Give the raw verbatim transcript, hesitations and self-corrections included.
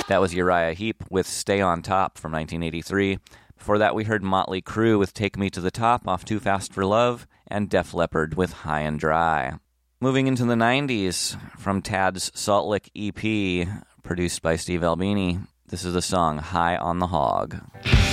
That was Uriah Heep with Stay on Top from nineteen eighty-three. Before that, we heard Motley Crue with Take Me to the Top off Too Fast for Love, and Def Leppard with High and Dry. Moving into the nineties, from Tad's Salt Lick E P, produced by Steve Albini, this is the song High on the Hog.